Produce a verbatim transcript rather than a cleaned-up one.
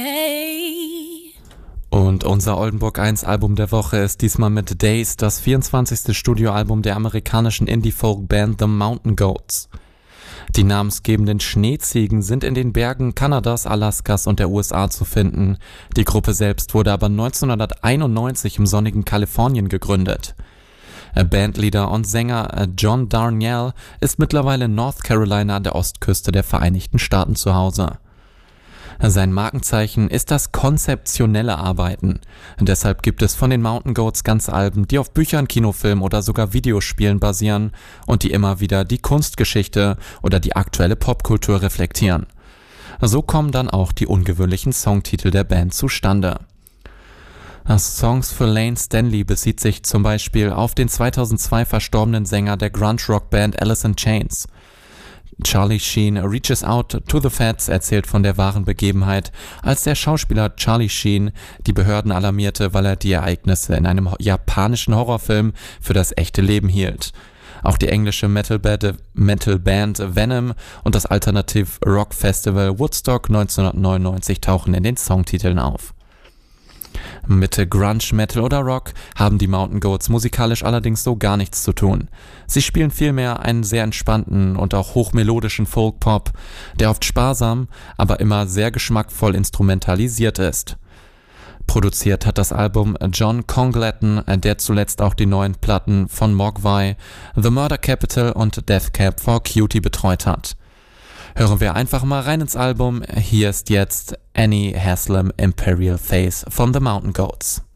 Und unser Oldenburg eins Album der Woche ist diesmal mit Days, das vierundzwanzigste Studioalbum der amerikanischen Indie-Folk-Band The Mountain Goats. Die namensgebenden Schneeziegen sind in den Bergen Kanadas, Alaskas und der U S A zu finden. Die Gruppe selbst wurde aber neunzehnhunderteinundneunzig im sonnigen Kalifornien gegründet. Bandleader und Sänger John Darnielle ist mittlerweile in North Carolina an der Ostküste der Vereinigten Staaten zu Hause. Sein Markenzeichen ist das konzeptionelle Arbeiten. Deshalb gibt es von den Mountain Goats ganze Alben, die auf Büchern, Kinofilmen oder sogar Videospielen basieren und die immer wieder die Kunstgeschichte oder die aktuelle Popkultur reflektieren. So kommen dann auch die ungewöhnlichen Songtitel der Band zustande. Songs für Lane Stanley bezieht sich zum Beispiel auf den zweitausendzwei verstorbenen Sänger der Grunge-Rock-Band Alice in Chains. Charlie Sheen Reaches Out to the Feds erzählt von der wahren Begebenheit, als der Schauspieler Charlie Sheen die Behörden alarmierte, weil er die Ereignisse in einem japanischen Horrorfilm für das echte Leben hielt. Auch die englische Metal-Band Venom und das Alternative-Rock-Festival Woodstock neunzehnhundertneunundneunzig tauchen in den Songtiteln auf. Mit Grunge, Metal oder Rock haben die Mountain Goats musikalisch allerdings so gar nichts zu tun. Sie spielen vielmehr einen sehr entspannten und auch hochmelodischen Folk-Pop, der oft sparsam, aber immer sehr geschmackvoll instrumentalisiert ist. Produziert hat das Album John Congleton, der zuletzt auch die neuen Platten von Mogwai, The Murder Capital und Death Cab for Cutie betreut hat. Hören wir einfach mal rein ins Album. Hier ist jetzt Annie Haslam Imperial Face von The Mountain Goats.